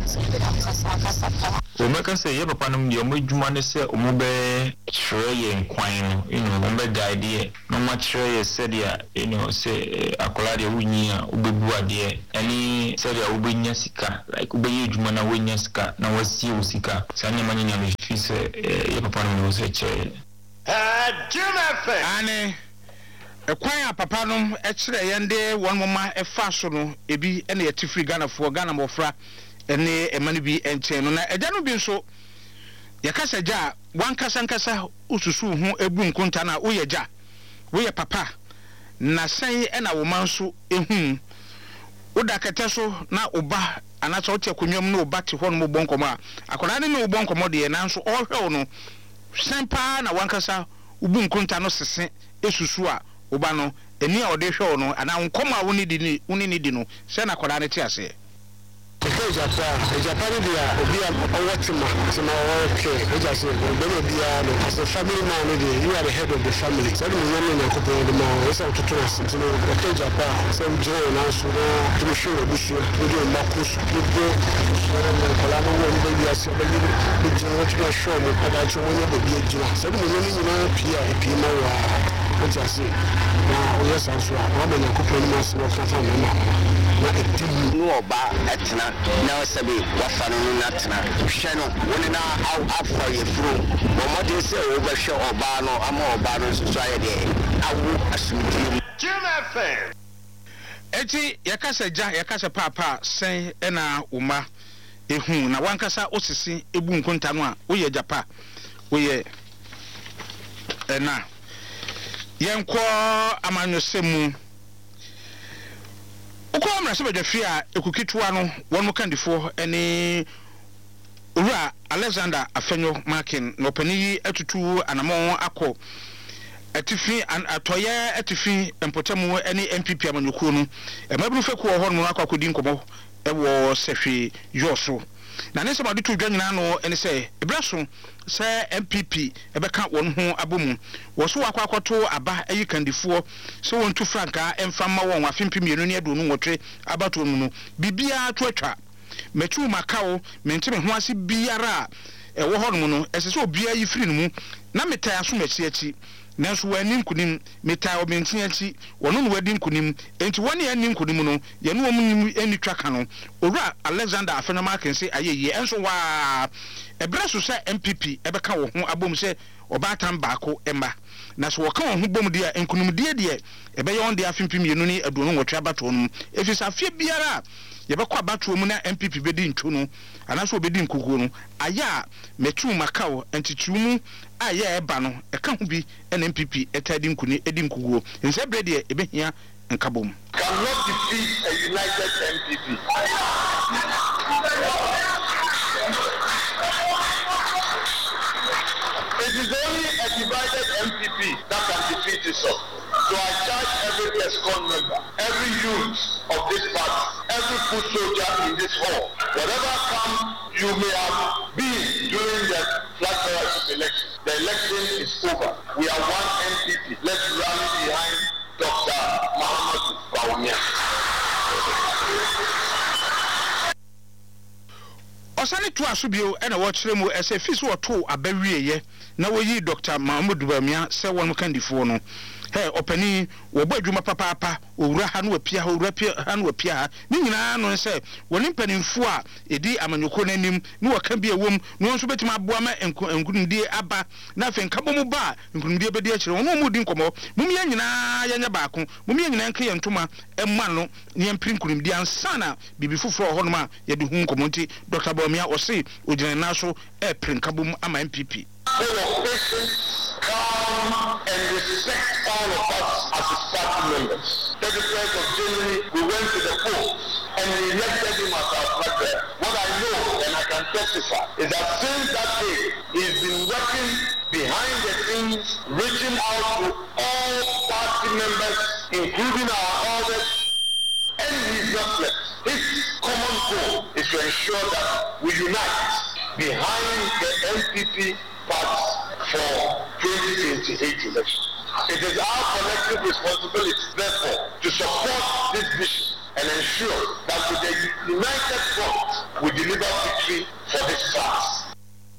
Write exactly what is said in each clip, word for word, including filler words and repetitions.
Omeka say ye papa no ye modwuma ne se omobe kyerɛ ye nkwan no you know ombe guide ye no ma kyerɛ ye said ya you know say akola de wunyi a obebu ade ani said ya obenya sika like obeye dwuma na wenya sika na wasie usika sanya manyanya me fi say ye papa no no say kyerɛ eh jumefe ane ekwan a papa no e kyerɛ ye nde won moma e fa so no ebi ene ye tifri Ghana fo Ghana mofra ene emane bi enchen no na eja no bi nso ye kasa ja wan kasa nkasa ususu hu ebu nkunta na wo ye ja wo ye papa na san ena wo manso ehun wo da kete so na oba anaso wote akonwam na oba te ho no bonkomo a akona ne no bonkomo de na nso ohwe no san pa na wan kasa ubu nkunta no sese esusu a oba no eni a ode hwe no ana nkomo a woni di ni woni ni di no se na akona ne te ase Japan, Japan dia obi a owotima tima okay eja say be bia no as a family man you are the head of the family so you know na ko be ma o say to trust so no Japan so join na so no to show obi so we do makus we go so no kala no we be bia so be be join to show no kada cho we be bia jina so you know ni na pia e pia ma wa eja say na o yes so a ma na ko be ma so ka fa ma na e no oba etna na sabi wafano na tena hwe no woni na afọ ye furu bo modin se o be hwe oba no ama oba no so aye de awu asumdi jumefe eti yakasa ja yakasa papa sen ena uma ehu na wankasa osisi ebu nkunta no a wo ye japa wo ye ena yenko amanyosemu ukwa mra sebe dwafi a ekukitwa no wonu kandifo ene owura Alexander Afenyo Markin no pani atutu anamo akọ atifi an atoye atifi empotemu ene M P P amanyuko no emabru feku ho no akọ akodi nkomo ewo sehwe yoso na ne sema de tu dwanyina no ene se ebraso se M P P ebeka won ho abomu wo so akọ akoto aba ayi kandifo se won tu franka emfama won afimpi mienu ne adu no wotwe abato no no bibia to atwa metu makao mentime ho ase biara ewo ho no no ese se obia yi firi no mu na metai aso machi achi nanso wani nkunim metai omentin achi wono no wadi nkunim enti woni ani nkunim no ye no omunim eni twaka no owura Alexander Afenyo Markin se ayeye enso wa ebraso se M P P ebeka wo ho abom se obatam baako emba na so woka wo ho bom de nkunim de de ebe ye on de afimpim yenu ni aduonu wotwe abato no efisa afie biara yebekọ abato mu na M P P bedi ntu no anaso obedi nkukuo no aya metu makao entitumu aya eba no eka ho bi na M P P etadi nkuni edi nkukuo nse brede ebehia nkabom cannot defeat a united M P P. It is only a divided M P P that can defeat itself. So I charge every ESCON member, every youth of this party, every foot soldier in this hall, whatever camp you may have been during the flag bearers election, the election is over. We are one M P P. Let's rally behind Doctor Mahamudu Bawumia. Osani tu asubio ena wo kyerɛ mu ese fiso oto abawieye na woyi Doctor Mahamudu Bawumia se won kandifo no he opani wo bo adwuma papa papa owura ha no apia ha owura pia ha no apia ha ni nyina no se woni mpanimfo a edi amanyoko nanim ni waka bi ewom no nso betima aboa ma enkunundie aba na afi nkabo mu ba enkunundie bedi akire won mu di nkomo mum ye nyina yanya baako mum ye nyina nka ye ntoma emma no ne empiri nkunundie ansana bibi fufuro ho no ma ye de hu nkomo nti Doctor Bawumia o se ogina na so e prin nkabo mu ama M P P. Calm and respect all of us as his party members. thirty-first of January, we went to the polls and we elected him as our president. What I know and I can testify is that since that day, he's been working behind the scenes, reaching out to all party members, including our elders, and he's not left. His common goal is to ensure that we unite behind the M P P party for twenty twenty-eight election. It is our collective responsibility, therefore, to support this vision and ensure that with a united front we deliver victory for this task.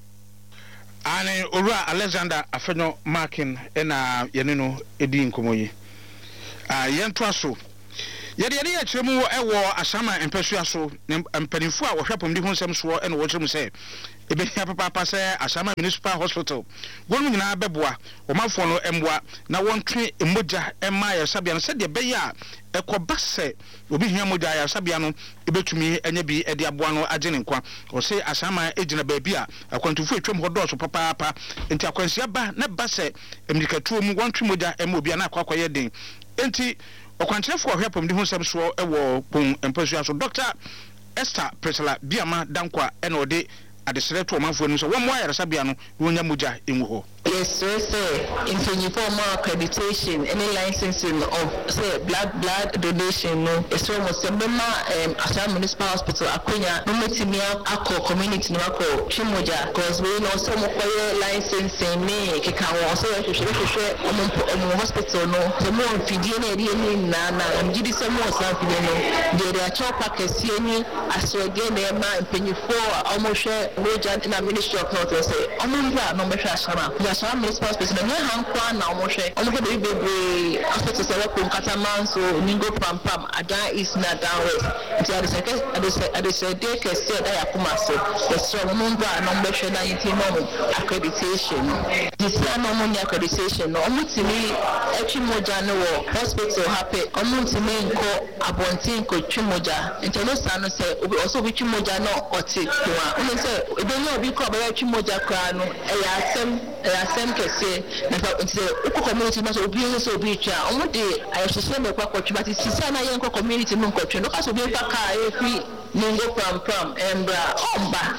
Ane Ora Alexander Afenyo Markin ena yenino edi nkomoyi. Ah yentoa so. Yede yede ya kyeremu ewo asama empesua so mpanimfu a wohwe pomdi ho nsem so ena wo kyeremu se ebe ya papa papa se asama municipal hospital wonu nyina beboa omafo no emboa na wontwe emoja ema ya sabia no se de be ya ekoba se obi hia moja ya sabia no ebetumi enya bi ede aboa no agene nkwa o se asama ejina ba bi a akwantufu etwem hodo so papa papa enti akwansia ba na ba se emdikatuo mu wontwe moja ema obi na akwa akwaye den enti okwankyerefo ohwe pomdi ho nsem so ewo pon empesua so Doctor Esther Priscilla Biama Dankwa ena ode adesere to manfo no so wo mo ayarasa bia no wonya moja enwu ho. Yes, so say in uniform accreditation, any licensing of say blood blood donation no. It's almost a member um Asam Municipal Hospital Akunya no metimia ako community no ako chimoja because we know some koye licensing ni keka wo so we hwehwe hwehwe omo hospital no so mo mfidie na eri ni na na mjidi so mo san fidie no de de acho pakesi ni aswege na ma mpenyifo omo hwe moja na Ministry of Health say omo mbra no mehwe asama Asama Municipal Hospital na hankwa na omoshe omoshe be be hospital se work nkata manso ningo pam pam ada is na down west nti ade se ade se ade se de kese da yakuma so the strong number na mbehwe na yiti no accreditation this na no money accreditation no omutimi echi moja no hospital happy omutimi nko abontin ko twimoja nti no sa no se also bi twimoja no oti kwa ono se ebe no obi ko ba twimoja kwa no e ya asem asem kese na nti uko community no so obi so obi twa omo de ayehye me kwa kwatwa but sisa na yenko community no kwatwa no kaso obi fa ka efi ningo pram pram embra omba.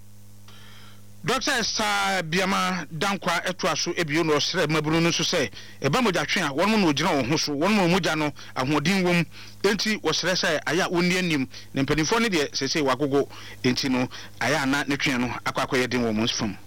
Doctor Esther Biama Dankwa etwa so ebio no sere mabunu no so se eba modjatwe a won mo ogina wo ho so won mo mogja no ahodin wom enti wo sere se aya woni anim ne mpanifo ne de sese wagogo enti no aya na ne twen no akwakoye den wo mo fam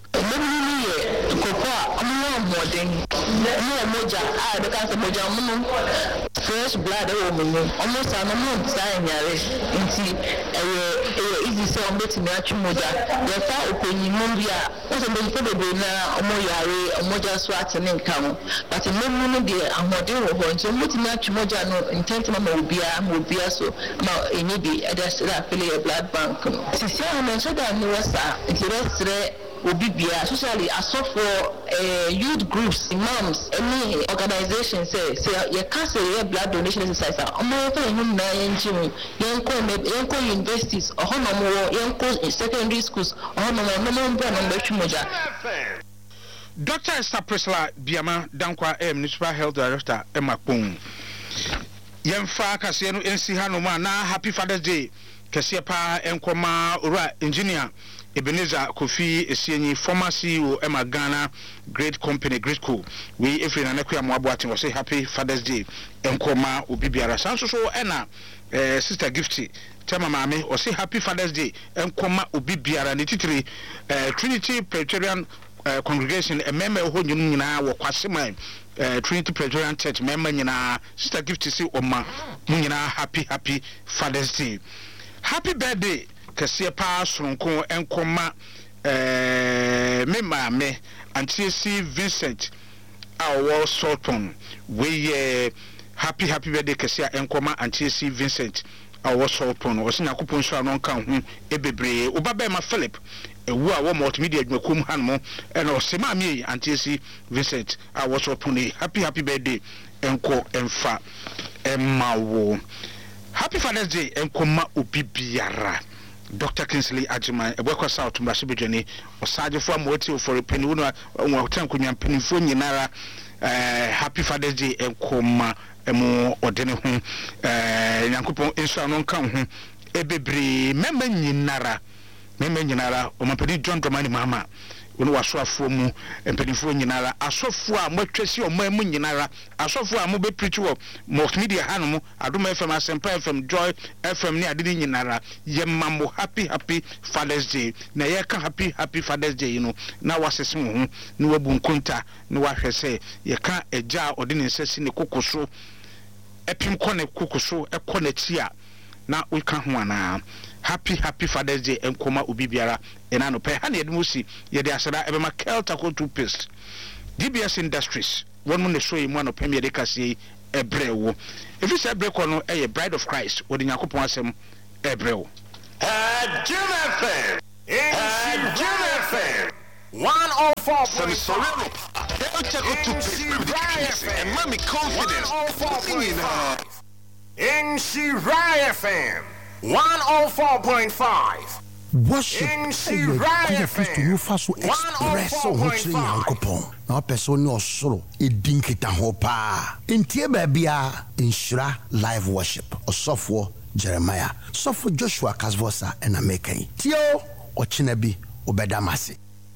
modern no moja ah the cancer moja muno fresh blood e wo muno almost an no design yare nti eh eh easy so on bet me atwi moja the fa openyi mumbia o so be ko be na omo yare moja so atene nkan but memu no de ahode wo ho nti mo timi atwi moja no intent ma ma obia ma obia so ma enyi bi e da sira feel blood bank no sisi o so da ni wasa nti restre obibia especially asofo uh, youth groups imams any organization say say you can say blood donation exercise omo fe him na yenjim yenko yenko universities ohonomo yenko secondary schools ohonomo no mo bra no betwimoja. Doctor Esther Priscilla Biama Dankwa eh, Municipal Health Director Emakpon yemfa kase no ensi ha no ma na Happy Father's Day kase pa enkoma ora engineer Ebenezer Kofi Esienyi, former C E O Emma Ghana Great Company Great Co. We efri na nekwa mo aboaten we say Happy Father's Day enkoma obibiara sanso so ena eh, Sister Gifty tema mame o say Happy Father's Day enkoma obibiara ne titiri eh, Trinity Presbyterian uh, Congregation ememe ho nyunu nyina wo kwaseman uh, Trinity Presbyterian Church member nyina Sister Gifty si oma nyina happy happy Father's Day. Happy birthday kese pa sonko enkoma eh me maame Auntie Vincent our Sultan we uh, happy happy birthday kese enkoma Auntie Vincent our Sultan o sina kupon so anon kan hu ebebre obabe ma Philip ewu a wo multimedia adwakum hanmo e no se maame Auntie Vincent our Sultan happy happy birthday enko emfa emmawo. Happy Father's Day enkoma obibiara. Doctor Kinsley Ajima ebwekwa South Mbashibejeni osajefo amoti for penny wonu won tankunya penifo nyinara eh Happy Father's Day enkoma emu odene ho eh Yankopon enso anon kan ho ebebre memma nyinara memma nyinara o mapedi John Dramani Mama wonu wasoafo mu empenifo nyinara asofo a mwatwesi o mamu nyinara asofo a mo be preach wo multimedia hanumu Adoma F M Asempa F M Joy F M ni adini nyinara yemma happy happy Father's Day na ye ka happy happy Father's Day you know na wasese mo ho ni wabu nkonta ni wahwese ye ka eja odine nsesi ne kokoso epim kone kokoso ekone tia na we ka ho ana happy happy Father's Day enkoma obi biara ena no pe ha na yedum si yede asada ebema Kelta toothpaste D B S Industries one mo ne so yi mo no pem yede kase ebrewo if you say breko no eh Bride of Christ wodi Yakopon asem ebrewo uh Jim F M uh Jim F M one oh four point five and mommy confidence in Shirai F M one oh four point five. Worship in Shirai F M faso express o hochiri Yakopon na person no soro edinkita ho pa entie ba bia Nhyira live worship osofo Jeremiah sofo Joshua Kasvosa and Amekan tio ochina bi obedamase.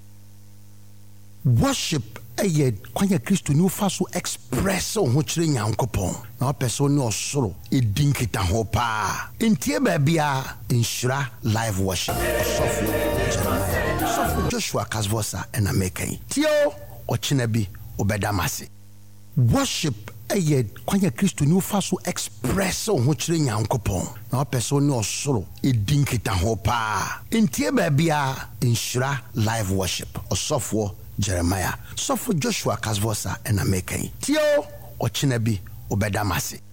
Worship eye kwanya Kristo ni faso express o hochiri Yakopon na person no soro edinkita ho pa entie ba bia Nhyira live worship osofo Jeremiah sofo Joshua Kasvosa and Amekan tio ochina bi obedamase. Worship eye kwanya Kristo ni faso express o hochiri Yakopon na person no soro edinkita ho pa entie ba bia Nhyira live worship osofo Jeremiah sofo Joshua Kasvosa and Amekan tio ochina bi obedamase.